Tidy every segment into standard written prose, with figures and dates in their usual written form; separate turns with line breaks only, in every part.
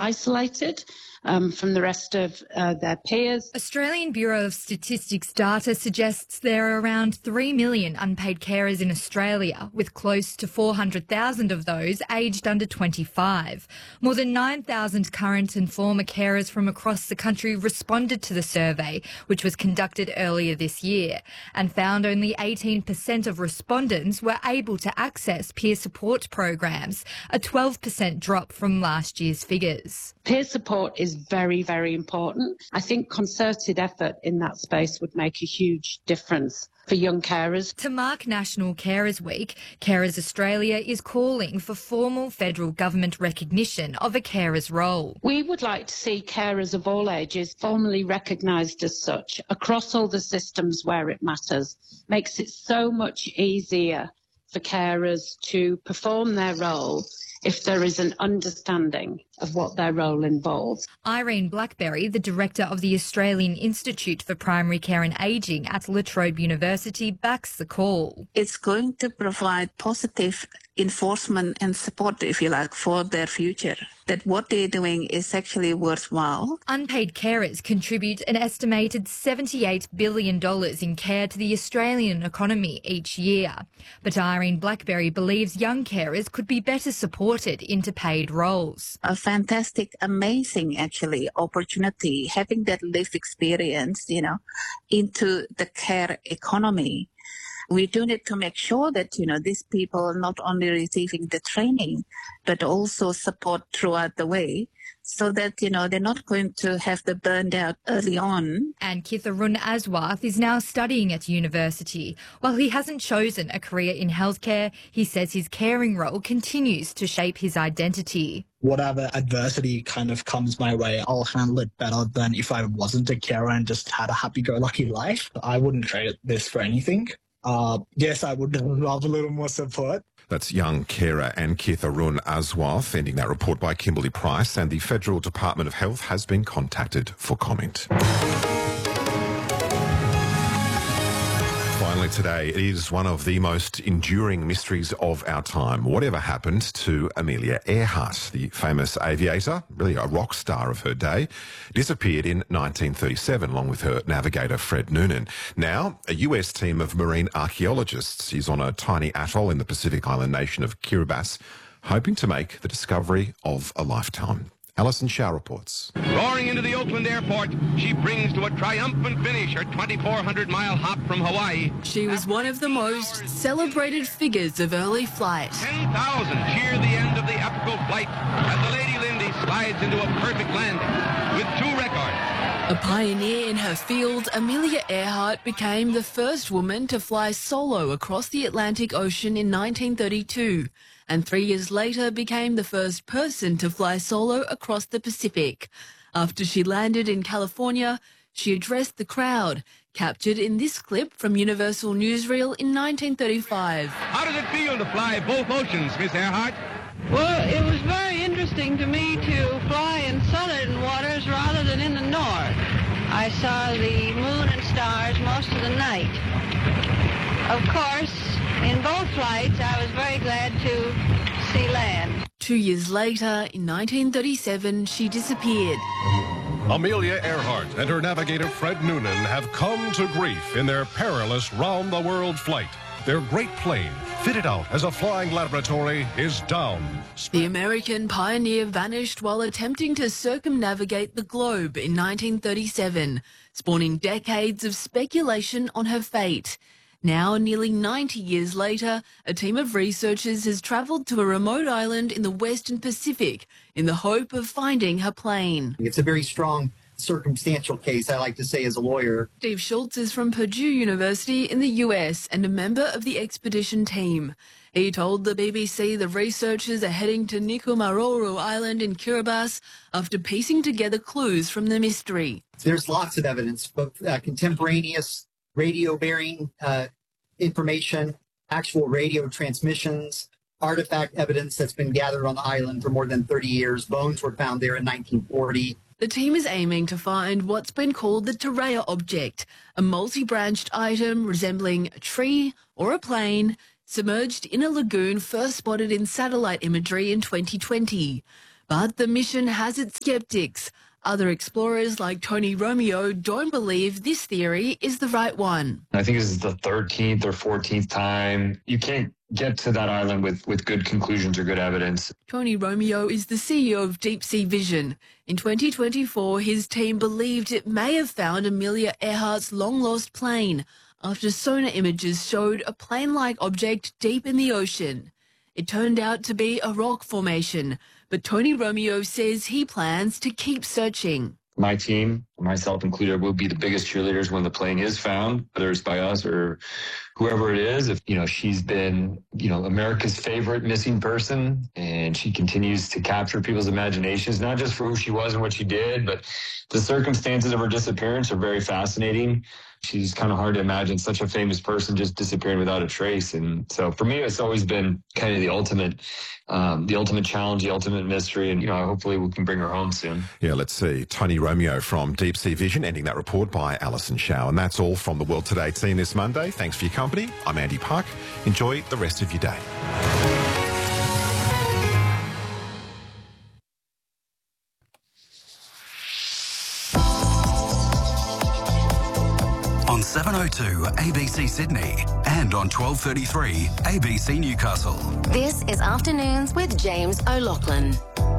isolated from the rest of their peers.
Australian Bureau of Statistics data suggests there are around 3 million unpaid carers in Australia, with close to 400,000 of those aged under 25. More than 9,000 current and former carers from across the country responded to the survey, which was conducted earlier this year, and found only 18% of respondents were able to access peer support programs, a 12% drop from last year's figures.
Peer support is very, very important. I think concerted effort in that space would make a huge difference for young carers.
To mark National Carers Week, Carers Australia is calling for formal federal government recognition of a carer's role.
We would like to see carers of all ages formally recognised as such across all the systems where it matters. Makes it so much easier for carers to perform their role if there is an understanding of what their role involves.
Irene Blackberry, the director of the Australian Institute for Primary Care and Ageing at La Trobe University, backs the call.
It's going to provide positive enforcement and support, if you like, for their future, that what they're doing is actually worthwhile.
Unpaid carers contribute an estimated $78 billion in care to the Australian economy each year. But Irene Blackberry believes young carers could be better supported into paid roles.
A fantastic, amazing, actually, opportunity, having that lived experience, into the care economy. We do need to make sure that, these people are not only receiving the training, but also support throughout the way so that, they're not going to have the burned out early on.
And Kitharun Aswath is now studying at university. While he hasn't chosen a career in healthcare, he says his caring role continues to shape his identity.
Whatever adversity kind of comes my way, I'll handle it better than if I wasn't a carer and just had a happy-go-lucky life. I wouldn't trade this for anything. Yes, I would love a little more support.
That's young carer and Kitharun Aswath, ending that report by Kimberly Price, and the Federal Department of Health has been contacted for comment. Finally today, it is one of the most enduring mysteries of our time. Whatever happened to Amelia Earhart, the famous aviator, really a rock star of her day, disappeared in 1937 along with her navigator Fred Noonan. Now, a US team of marine archaeologists is on a tiny atoll in the Pacific island nation of Kiribati, hoping to make the discovery of a lifetime. Alison Shaw reports.
Roaring into the Oakland airport, she brings to a triumphant finish her 2,400-mile hop from Hawaii.
She was one of the most celebrated figures of early flight.
10,000 cheer the end of the epical flight as the Lady Lindy slides into a perfect landing with 2 records.
A pioneer in her field, Amelia Earhart became the first woman to fly solo across the Atlantic Ocean in 1932. And 3 years later became the first person to fly solo across the Pacific. After she landed in California, she addressed the crowd, captured in this clip from Universal Newsreel in 1935.
How does it feel to fly both oceans, Miss Earhart?
Well, it was very interesting to me to fly in southern waters rather than in the north. I saw the moon and stars most of the night. Of course, in both flights, I was very glad to see land.
2 years later, in 1937, she disappeared.
Amelia Earhart and her navigator Fred Noonan have come to grief in their perilous round-the-world flight. Their great plane, fitted out as a flying laboratory, is down.
The American pioneer vanished while attempting to circumnavigate the globe in 1937, spawning decades of speculation on her fate. Now, nearly 90 years later, a team of researchers has travelled to a remote island in the Western Pacific in the hope of finding her plane.
It's a very strong circumstantial case, I like to say, as a lawyer.
Steve Schultz is from Purdue University in the US and a member of the expedition team. He told the BBC the researchers are heading to Nikumaroro Island in Kiribati after piecing together clues from the mystery.
There's lots of evidence, both contemporaneous radio-bearing information, actual radio transmissions, artifact evidence that's been gathered on the island for more than 30 years. Bones were found there in 1940.
The team is aiming to find what's been called the Terea object, a multi-branched item resembling a tree or a plane submerged in a lagoon first spotted in satellite imagery in 2020. But the mission has its skeptics. Other explorers like Tony Romeo don't believe this theory is the right one.
I think this is the 13th or 14th time. You can't get to that island with good conclusions or good evidence.
Tony Romeo is the CEO of Deep Sea Vision. In 2024, his team believed it may have found Amelia Earhart's long-lost plane after sonar images showed a plane-like object deep in the ocean. It turned out to be a rock formation, but Tony Romeo says he plans to keep searching.
My team, myself included, will be the biggest cheerleaders when the plane is found, whether it's by us or whoever it is. If, she's been, America's favorite missing person, and she continues to capture people's imaginations, not just for who she was and what she did, but the circumstances of her disappearance are very fascinating. She's kind of hard to imagine such a famous person just disappearing without a trace. And so for me, it's always been kind of the ultimate challenge, the ultimate mystery. And, hopefully we can bring her home soon.
Yeah, let's see. Tony Romeo from Deep Sea Vision, ending that report by Alison Shao. And that's all from the World Today team this Monday. Thanks for your company. I'm Andy Park. Enjoy the rest of your day.
On 702 ABC Sydney and on 1233 ABC Newcastle.
This is Afternoons with James O'Loughlin.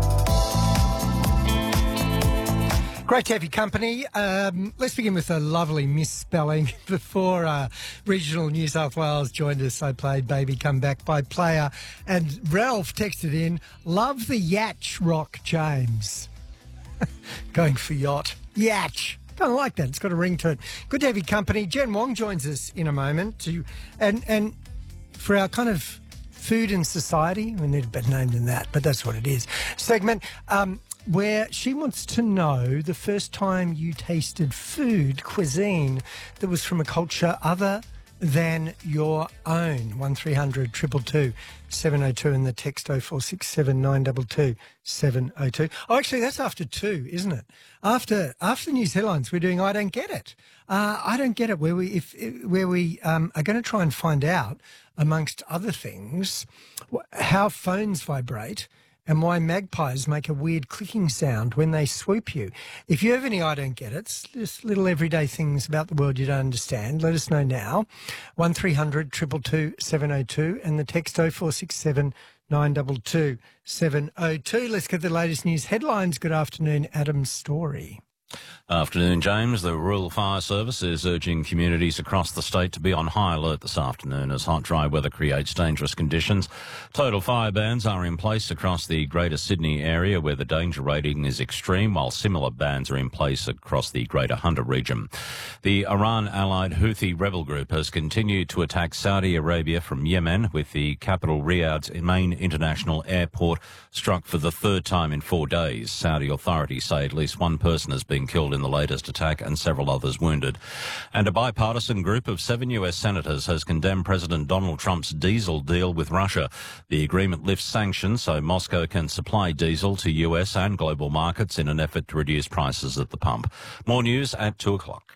Great to have your company. Let's begin with a lovely misspelling. Before Regional New South Wales joined us, I played Baby Come Back by Player, and Ralph texted in, love the Yatch rock, James. Going for yacht. Yatch. Don't like that. It's got a ring to it. Good to have your company. Jen Wong joins us in a moment and for our kind of food and society, we need a better name than that, but that's what it is, segment, where she wants to know the first time you tasted food, cuisine, that was from a culture other than your own. 1300 222 702 and the text 0467 922 702. Oh, actually, that's after 2, isn't it? After news headlines, we're doing I Don't Get It. I Don't Get It, where we are going to try and find out, amongst other things, how phones vibrate and why magpies make a weird clicking sound when they swoop you. If you have any I Don't Get It, just little everyday things about the world you don't understand, let us know now. 1300 222 702 and the text 0467 922 702. Let's get the latest news headlines. Good afternoon, Adam Story.
Afternoon, James. The Rural Fire Service is urging communities across the state to be on high alert this afternoon as hot, dry weather creates dangerous conditions. Total fire bans are in place across the Greater Sydney area where the danger rating is extreme, while similar bans are in place across the Greater Hunter region. The Iran-allied Houthi rebel group has continued to attack Saudi Arabia from Yemen, with the capital Riyadh's main international airport struck for the third time in 4 days. Saudi authorities say at least one person has been killed in the latest attack and several others wounded. And a bipartisan group of 7 US senators has condemned President Donald Trump's diesel deal with Russia. The agreement lifts sanctions so Moscow can supply diesel to US and global markets in an effort to reduce prices at the pump. More news at 2 o'clock.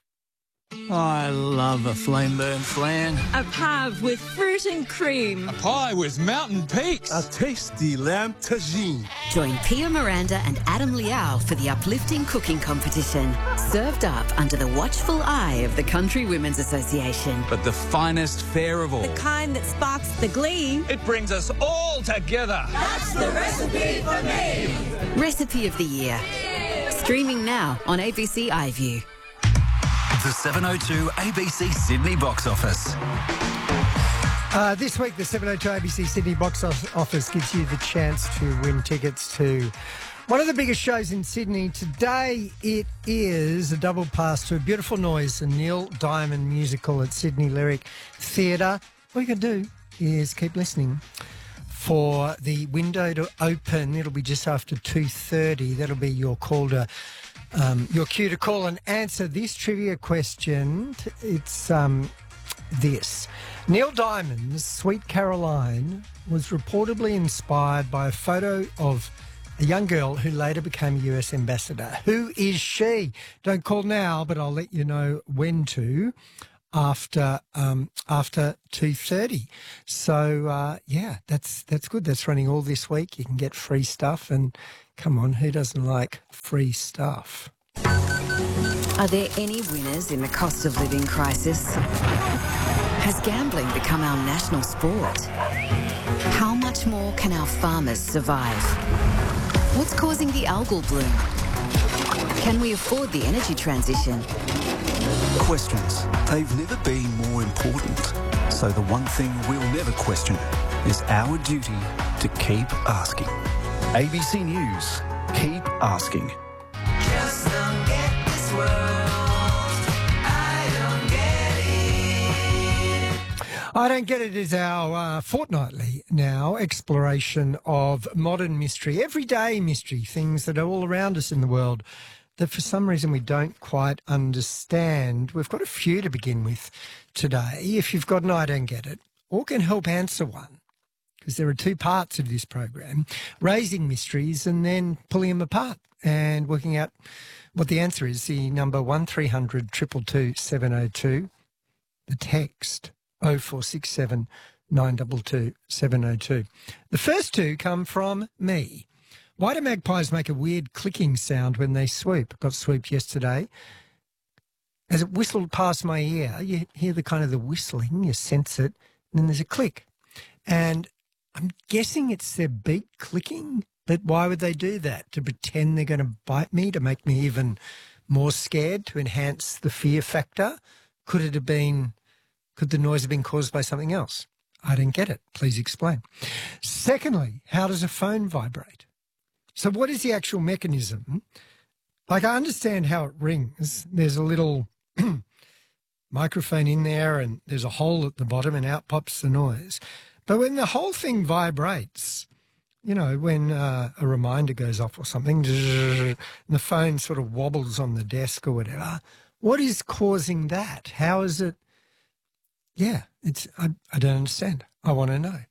I love a flame-burnt flan.
A pave with fruit and cream.
A pie with mountain peaks. A tasty lamb tagine.
Join Pia Miranda and Adam Liao for the uplifting cooking competition. Served up under the watchful eye of the Country Women's Association.
But the finest fare of all.
The kind that sparks the glee.
It brings us all together.
That's the recipe for me.
Recipe of the Year. Streaming now on ABC iView.
The 702 ABC Sydney box office.
This week, the 702 ABC Sydney box office gives you the chance to win tickets to one of the biggest shows in Sydney. Today, it is a double pass to A Beautiful Noise, a Neil Diamond musical at Sydney Lyric Theatre. All you can do is keep listening for the window to open. It'll be just after 2:30. That'll be your call to... your cue to call and answer this trivia question. It's this. Neil Diamond's Sweet Caroline was reportedly inspired by a photo of a young girl who later became a US ambassador. Who is she? Don't call now, but I'll let you know when to after 2:30. So, yeah, that's good. That's running all this week. You can get free stuff and Come on, who doesn't like free stuff?
Are there any winners in the cost of living crisis? Has gambling become our national sport? How much more can our farmers survive? What's causing the algal bloom? Can we afford the energy transition?
Questions. They've never been more important. So the one thing we'll never question is our duty to keep asking. ABC News. Keep asking.
Just don't get this world. I don't get it.
I Don't Get It is our fortnightly now exploration of modern mystery, everyday mystery, things that are all around us in the world that for some reason we don't quite understand. We've got a few to begin with today. If you've got an I Don't Get It or can help answer one, because there are two parts of this program, raising mysteries and then pulling them apart and working out what the answer is. The number 1300 222 702, the text 0467 922 702. The first two come from me. Why do magpies make a weird clicking sound when they swoop? I got swooped yesterday. As it whistled past my ear, you hear the kind of the whistling, you sense it, and then there's a click. And I'm guessing it's their beak clicking, but why would they do that? To pretend they're going to bite me, to make me even more scared, to enhance the fear factor? Could the noise have been caused by something else? I don't get it. Please explain. Secondly, how does a phone vibrate? So what is the actual mechanism? Like, I understand how it rings. There's a little microphone in there and there's a hole at the bottom and out pops the noise. But when the whole thing vibrates, you know, when a reminder goes off or something, and the phone sort of wobbles on the desk or whatever, what is causing that? How is it? Yeah, I don't understand. I want to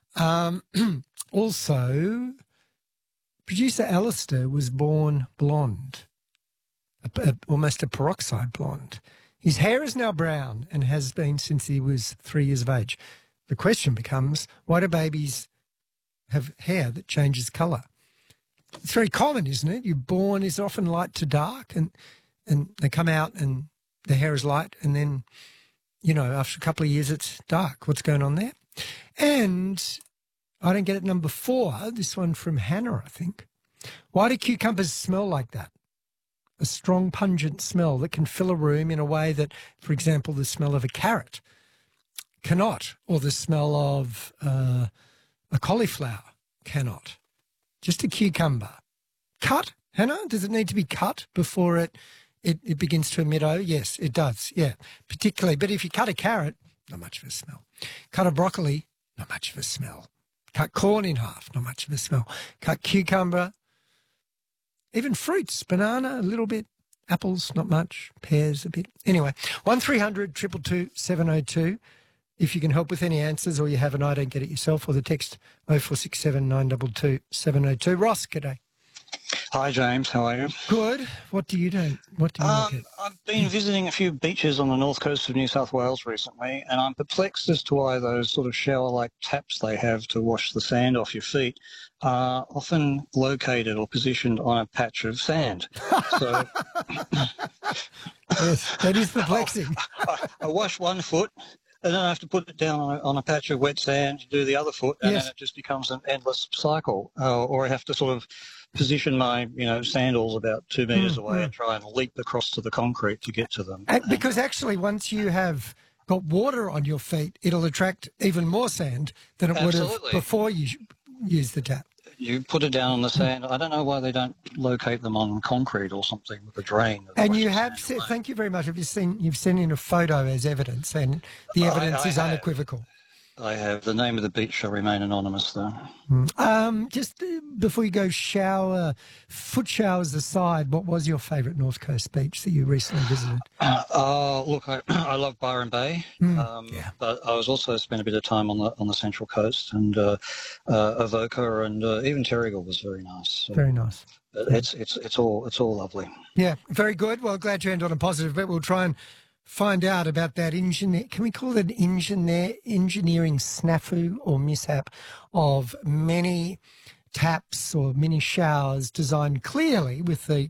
know. Also, producer Alistair was born blonde, almost a peroxide blonde. His hair is now brown and has been since he was 3 years of age. The question becomes, why do babies have hair that changes colour? It's very common, isn't it? You're born is often light to dark and they come out and the hair is light and then, you know, after a couple of years it's dark. What's going on there? And I don't get it. Number 4, this one from Hannah, I think. Why do cucumbers smell like that? A strong, pungent smell that can fill a room in a way that, for example, the smell of a carrot cannot, or the smell of a cauliflower cannot. Just a cucumber. Cut, Hannah? Does it need to be cut before it begins to emit odor? Yes, it does, yeah, particularly. But if you cut a carrot, not much of a smell. Cut a broccoli, not much of a smell. Cut corn in half, not much of a smell. Cut cucumber, even fruits, banana, a little bit. Apples, not much. Pears, a bit. Anyway, 1300 222 702. If you can help with any answers or you have an I Don't Get It yourself, or the text 0467 922 702. Ross, g'day.
Hi, James. How are you?
Good. What do you do? What do you look at?
I've been visiting a few beaches on the north coast of New South Wales recently, and I'm perplexed as to why those sort of shower-like taps they have to wash the sand off your feet are often located or positioned on a patch of sand. So,
yes, that is perplexing.
I wash one foot, and then I have to put it down on a patch of wet sand to do the other foot, and
Yes.
then it just becomes an endless cycle. Or I have to sort of position my, sandals about 2 metres away and try and leap across to the concrete to get to them.
Because actually, once you have got water on your feet, it'll attract even more sand than it would have
Absolutely.
before you use the tap.
You put it down on the sand. I don't know why they don't locate them on concrete or something with a drain.
And you have said, thank you very much. You've sent in a photo as evidence, and the evidence is unequivocal.
I have. The name of the beach shall remain anonymous, though.
Just before you go foot showers aside, what was your favourite North Coast beach that you recently visited?
Look, I love Byron Bay, but I was also spent a bit of time on the Central Coast, and Avoca, and even Terrigal was very nice. So
Very nice.
It's all lovely.
Yeah, very good. Well, glad you end on a positive bit. We'll try and find out about that can we call it engineering snafu or mishap of many taps or mini showers designed clearly with the